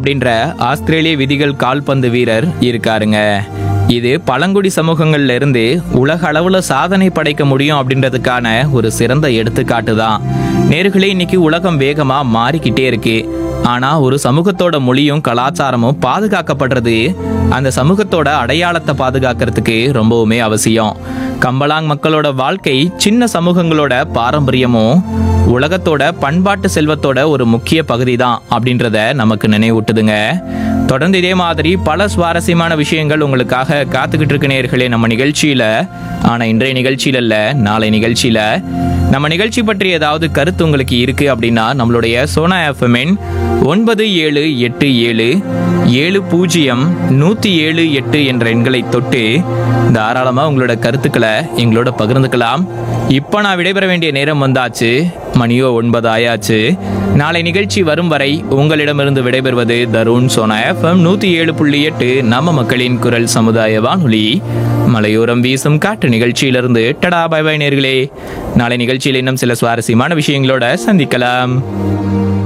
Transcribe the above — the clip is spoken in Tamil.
அப்படின்ற ஆஸ்திரேலிய விதிகள் கால்பந்து வீரர் இருக்காருங்க. இது பழங்குடி சமூகங்கள்ல இருந்து உலக அளவுல சாதனை படைக்க முடியும் அப்படின்றதுக்கான ஒரு சிறந்த எடுத்துக்காட்டு தான். நேர்களே, இன்னைக்கு உலகம் வேகமா மாறிக்கிட்டே இருக்கு. ஆனா ஒரு சமூகத்தோட மொழியும் கலாச்சாரமும் பாதுகாக்கப்படுறது அந்த சமூகத்தோட அடையாளத்தை பாதுகாக்கிறதுக்கு ரொம்பவுமே அவசியம். கம்பலாங் மக்களோட வாழ்க்கை சின்ன சமூகங்களோட பாரம்பரியமும் உலகத்தோட பண்பாட்டு செல்வத்தோட ஒரு முக்கிய பகுதி தான் அப்படின்றத நமக்கு நினைவூட்டுதுங்க. தொடர்ந்து இதே மாதிரி பல சுவாரஸ்யமான விஷயங்கள் உங்களுக்காக காத்துக்கிட்டு இருக்கு நேயர்களே நம்ம நிகழ்ச்சியில. ஆனா இன்றைய நிகழ்ச்சியில இல்ல, நாளை நிகழ்ச்சியில. நம்ம நிகழ்ச்சி பற்றி ஏதாவது கருத்து உங்களுக்கு இருக்கு அப்படின்னா நம்மளுடைய சோனா எஃப்எம்மின் 9777070178 என்ற எண்களை தொட்டு தாராளமா உங்களோட கருத்துக்களை எங்களோட பகிர்ந்துக்கலாம். இப்போ நான் விடைபெற வேண்டிய நேரம் வந்தாச்சு. மணியோ 9 ஆயாச்சு. நாளை நிகழ்ச்சி வரும் வரை உங்களிடமிருந்து விடைபெறுவது தருண். சோனா எஃப்எம் 107.8 நம்ம மக்களின் குரல் சமுதாய வானொலி. மலையோரம் வீசும் காற்று நிகழ்ச்சியிலிருந்து டடா பை பை நேர்களே. நாளை நிகழ்ச்சியில் இன்னும் சில சுவாரஸ்யமான விஷயங்களோட சந்திக்கலாம்.